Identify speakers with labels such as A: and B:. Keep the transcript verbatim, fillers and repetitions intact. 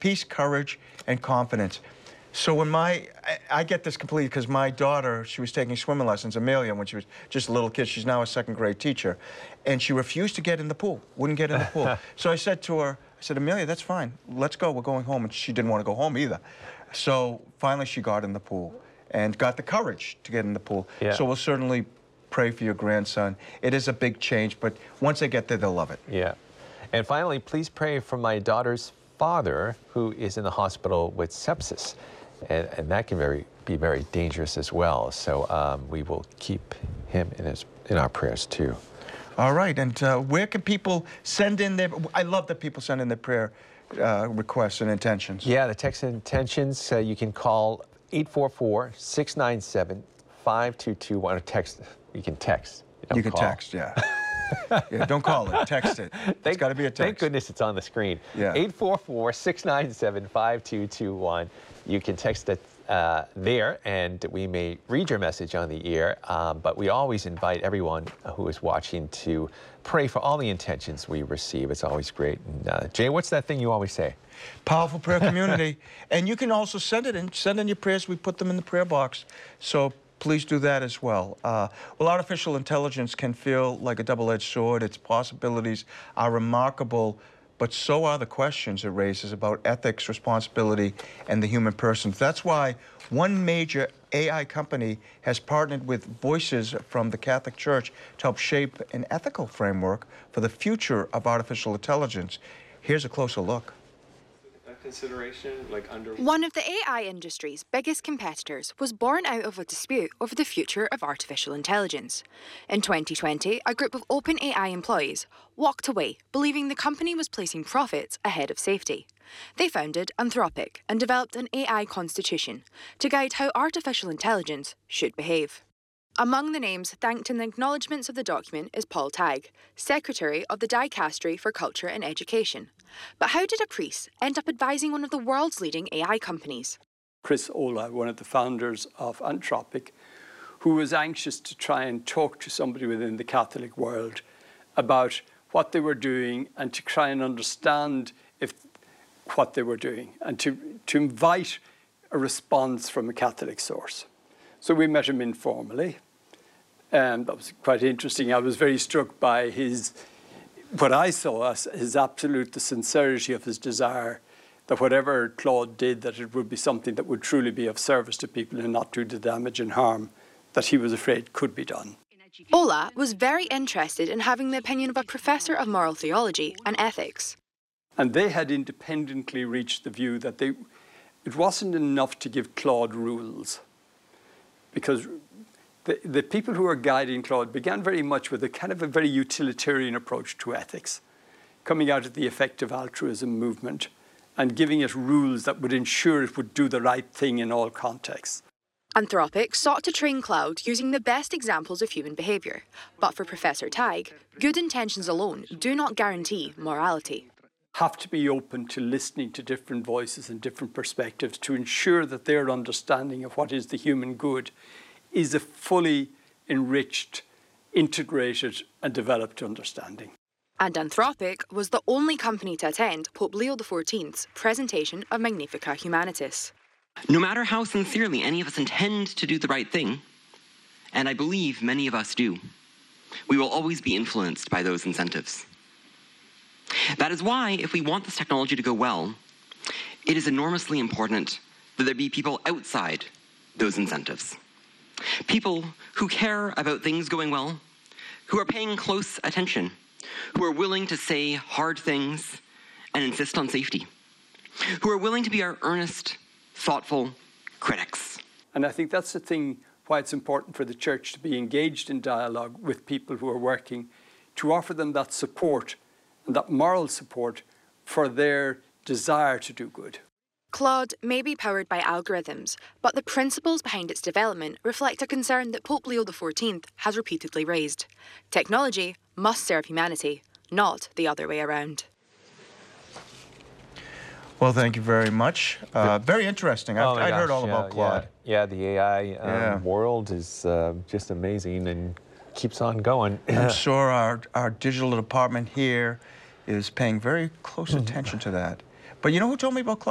A: peace, courage, and confidence. So when my, I, I get this completely because my daughter, she was taking swimming lessons, Amelia, when she was just a little kid. She's now a second grade teacher. And she refused to get in the pool, wouldn't get in the pool. So I said to her, I said, Amelia, that's fine. Let's go, we're going home. And she didn't want to go home either. So finally she got in the pool and got the courage to get in the pool.
B: Yeah.
A: So we'll certainly pray for your grandson. It is a big change, but once they get there, they'll love it.
B: Yeah. And finally, please pray for my daughter's father, who is in the hospital with sepsis. And, and that can very, be very dangerous as well. So um, we will keep him in, his, in our prayers too.
A: All right, and uh, where can people send in their, I love that people send in their prayer uh, requests and intentions.
B: Yeah, the text intentions, uh, you can call eight four four, six nine seven, five two two one, or text, you can text. You,
A: you can
B: call.
A: text, yeah. Yeah, don't call it, text it.
B: Thank,
A: it's got to be a text.
B: Thank goodness it's on the screen.
A: Yeah.
B: eight four four, six nine seven, five two two one. You can text it uh, there, and we may read your message on the air, um, but we always invite everyone who is watching to pray for all the intentions we receive. It's always great. And, uh, Jay, what's that thing you always say?
A: Powerful prayer community. And you can also send it in, send in your prayers. We put them in the prayer box. So please do that as well. Uh, well, artificial intelligence can feel like a double-edged sword. Its possibilities are remarkable, but so are the questions it raises about ethics, responsibility, and the human person. That's why one major A I company has partnered with Voices from the Catholic Church to help shape an ethical framework for the future of artificial intelligence. Here's a closer look.
C: Consideration, like under
D: One of the A I industry's biggest competitors was born out of a dispute over the future of artificial intelligence. In twenty twenty, a group of OpenAI employees walked away, believing the company was placing profits ahead of safety. They founded Anthropic and developed an A I constitution to guide how artificial intelligence should behave. Among the names thanked in the acknowledgements of the document is Paul Tagg, Secretary of the Dicastery for Culture and Education. But how did a priest end up advising one of the world's leading A I companies?
E: Chris Olah, one of the founders of Anthropic, who was anxious to try and talk to somebody within the Catholic world about what they were doing and to try and understand if what they were doing and to, to invite a response from a Catholic source. So we met him informally, and that was quite interesting. I was very struck by his, what I saw as his absolute, the sincerity of his desire that whatever Claude did, that it would be something that would truly be of service to people and not do the damage and harm that he was afraid could be done.
D: Olah was very interested in having the opinion of a professor of moral theology and ethics.
E: And they had independently reached the view that they, it wasn't enough to give Claude rules, because the, the people who were guiding Claude began very much with a kind of a very utilitarian approach to ethics, coming out of the effective altruism movement and giving it rules that would ensure it would do the right thing in all contexts.
D: Anthropic sought to train Claude using the best examples of human behaviour. But for Professor Tagg, good intentions alone do not guarantee morality.
E: Have to be open to listening to different voices and different perspectives to ensure that their understanding of what is the human good is a fully enriched, integrated and developed understanding.
D: And Anthropic was the only company to attend Pope Leo the fourteenth's presentation of Magnificat Humanitas.
F: No matter how sincerely any of us intend to do the right thing, and I believe many of us do, we will always be influenced by those incentives. That is why, if we want this technology to go well, it is enormously important that there be people outside those incentives. People who care about things going well, who are paying close attention, who are willing to say hard things and insist on safety, who are willing to be our earnest, thoughtful critics.
E: And I think that's the thing why it's important for the church to be engaged in dialogue with people who are working, to offer them that support and that moral support for their desire to do good.
D: Claude may be powered by algorithms, but the principles behind its development reflect a concern that Pope Leo the fourteenth has repeatedly raised. Technology must serve humanity, not the other way around.
A: Well, thank you very much. Uh, very interesting. I've,
B: Oh my
A: I'd
B: gosh,
A: heard all
B: yeah,
A: about Claude.
B: Yeah, yeah the A I um,
A: Yeah.
B: world is uh, just amazing and keeps on going.
A: I'm sure our, our digital department here is paying very close attention to that. But you know who told me about Claude?